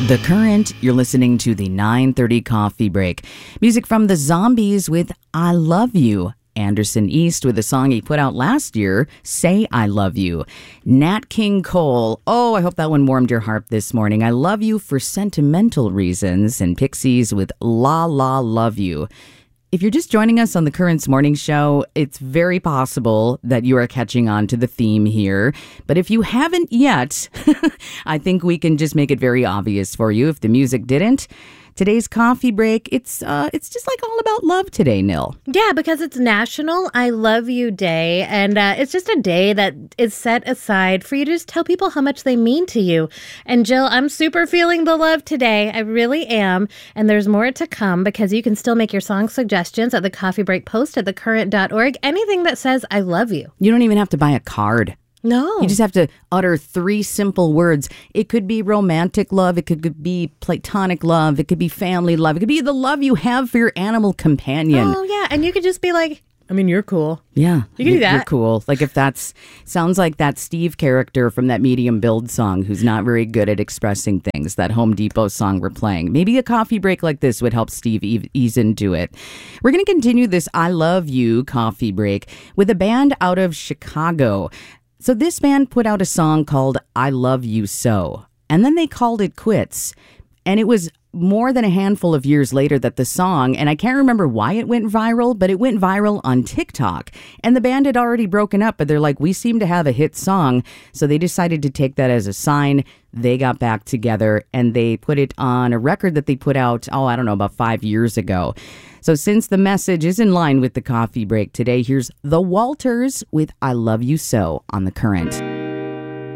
The Current, you're listening to the 9:30 Coffee Break. Music from the Zombies with I Love You. Anderson East with a song he put out last year, Say I Love You. Nat King Cole, oh, I hope that one warmed your heart this morning. I love you for sentimental reasons. And Pixies with La La Love You. If you're just joining us on the Current's morning show, it's very possible that you are catching on to the theme here. But if you haven't yet, I think we can just make it very obvious for you if the music didn't. Today's coffee break, it's just like all about love today, Nil. Yeah, because it's National I Love You Day, and it's just a day that is set aside for you to just tell people how much they mean to you. And Jill, I'm super feeling the love today. I really am. And there's more to come because you can still make your song suggestions at the Coffee Break post at thecurrent.org. Anything that says I love you. You don't even have to buy a card. No. You just have to utter 3 simple words. It could be romantic love. It could be platonic love. It could be family love. It could be the love you have for your animal companion. Oh, yeah. And you could just be like, I mean, you're cool. Yeah. You can do that. You're cool. Like if sounds like that Steve character from that Medium Build song who's not very good at expressing things, that Home Depot song we're playing. Maybe a coffee break like this would help Steve ease into it. We're going to continue this I Love You coffee break with a band out of Chicago. So this band put out a song called I Love You So, and then they called it quits. And it was more than a handful of years later that the song, and I can't remember why it went viral, but it went viral on TikTok. And the band had already broken up, but they're like, we seem to have a hit song. So they decided to take that as a sign. They got back together and they put it on a record that they put out, about 5 years ago. So since the message is in line with the coffee break today, here's The Walters with I Love You So on The Current.